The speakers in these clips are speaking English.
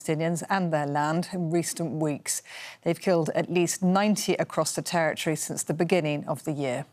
Palestinians and their land in recent weeks. They've killed at least 90 across the territory since the beginning of the year.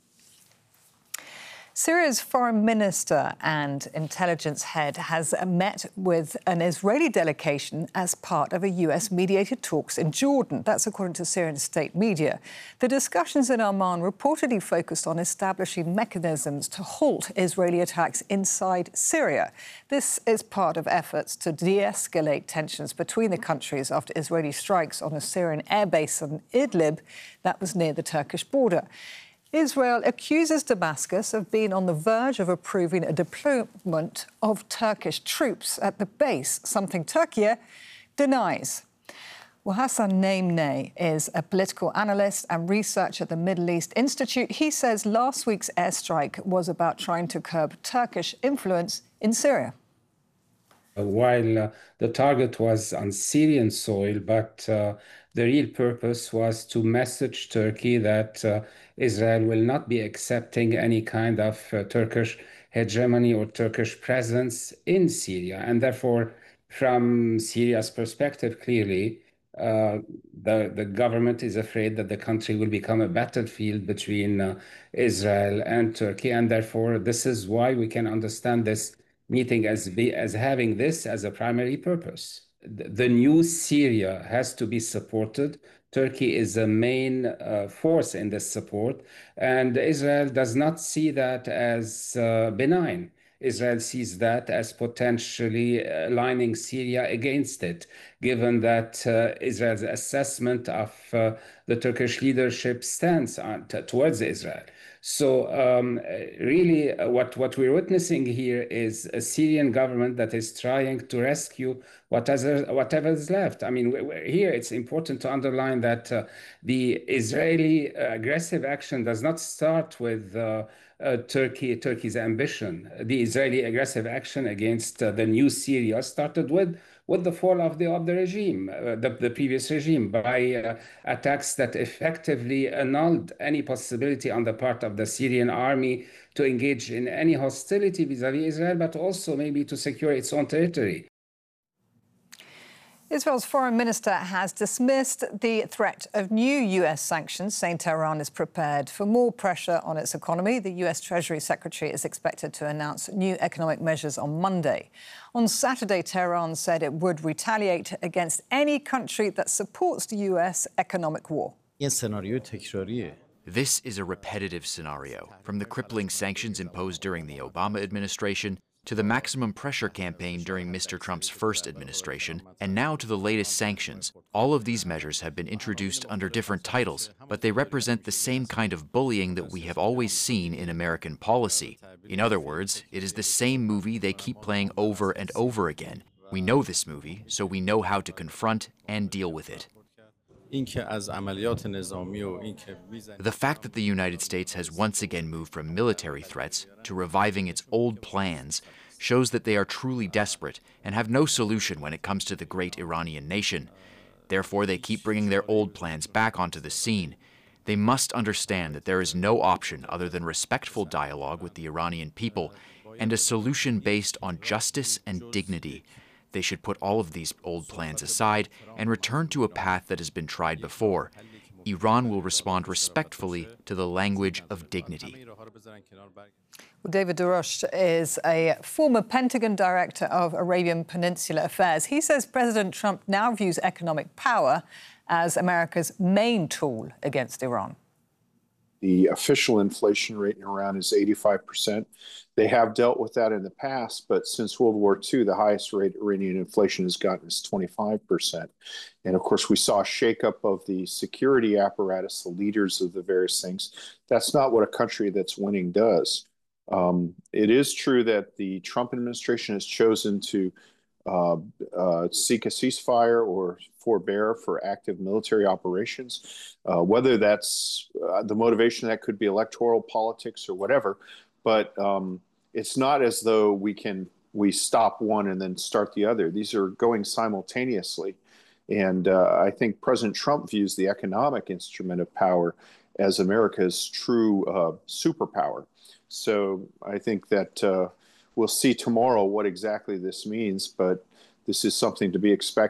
Syria's foreign minister and intelligence head has met with an Israeli delegation as part of a US-mediated talks in Jordan. That's according to Syrian state media. The discussions in Amman reportedly focused on establishing mechanisms to halt Israeli attacks inside Syria. This is part of efforts to de-escalate tensions between the countries after Israeli strikes on a Syrian airbase in Idlib that was near the Turkish border. Israel accuses Damascus of being on the verge of approving a deployment of Turkish troops at the base, something Turkey denies. Well, Hassan Naimneh is a political analyst and researcher at the Middle East Institute. He says last week's airstrike was about trying to curb Turkish influence in Syria. While the target was on Syrian soil, but the real purpose was to message Turkey that Israel will not be accepting any kind of Turkish hegemony or Turkish presence in Syria. And therefore, from Syria's perspective, clearly, the government is afraid that the country will become a battlefield between Israel and Turkey. And therefore, this is why we can understand this meeting as having this as a primary purpose. The new Syria has to be supported. Turkey is the main force in this support, and Israel does not see that as benign. Israel sees that as potentially aligning Syria against it, given that Israel's assessment of the Turkish leadership stance towards Israel. So really what we're witnessing here is a Syrian government that is trying to rescue whatever is left. I mean, here it's important to underline that the Israeli aggressive action does not start with Turkey's ambition. The Israeli aggressive action against the new Syria started with the fall of the regime, the previous regime, by attacks that effectively annulled any possibility on the part of the Syrian army to engage in any hostility vis-à-vis Israel, but also maybe to secure its own territory. Israel's foreign minister has dismissed the threat of new US sanctions, saying Tehran is prepared for more pressure on its economy. The US Treasury Secretary is expected to announce new economic measures on Monday. On Saturday, Tehran said it would retaliate against any country that supports the US economic war. This is a repetitive scenario, from the crippling sanctions imposed during the Obama administration to the maximum pressure campaign during Mr. Trump's first administration, and now to the latest sanctions. All of these measures have been introduced under different titles, but they represent the same kind of bullying that we have always seen in American policy. In other words, it is the same movie they keep playing over and over again. We know this movie, so we know how to confront and deal with it. The fact that the United States has once again moved from military threats to reviving its old plans shows that they are truly desperate and have no solution when it comes to the great Iranian nation. Therefore, they keep bringing their old plans back onto the scene. They must understand that there is no option other than respectful dialogue with the Iranian people and a solution based on justice and dignity. They should put all of these old plans aside and return to a path that has been tried before. Iran will respond respectfully to the language of dignity. Well, David Darush is a former Pentagon director of Arabian Peninsula Affairs. He says President Trump now views economic power as America's main tool against Iran. The official inflation rate in Iran is 85%. They have dealt with that in the past, but since World War II, the highest rate Iranian inflation has gotten is 25%. And of course, we saw a shakeup of the security apparatus, the leaders of the various things. That's not what a country that's winning does. It is true that the Trump administration has chosen to seek a ceasefire or forbear for active military operations, whether that's the motivation that could be electoral politics or whatever. But it's not as though we stop one and then start the other. These are going simultaneously. And I think President Trump views the economic instrument of power as America's true superpower. So I think that we'll see tomorrow what exactly this means, but this is something to be expected.